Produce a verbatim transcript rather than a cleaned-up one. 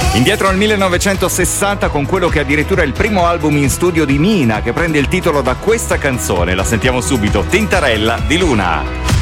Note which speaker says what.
Speaker 1: Indietro al millenovecentosessanta con quello che è addirittura il primo album in studio di Mina, che prende il titolo da questa canzone. La sentiamo subito, Tintarella di Luna.